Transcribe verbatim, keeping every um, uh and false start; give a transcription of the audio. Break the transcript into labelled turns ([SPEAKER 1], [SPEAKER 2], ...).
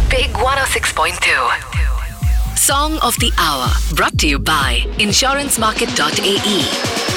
[SPEAKER 1] Big one oh six point two. Song of the Hour, brought to you by insurance market dot a e.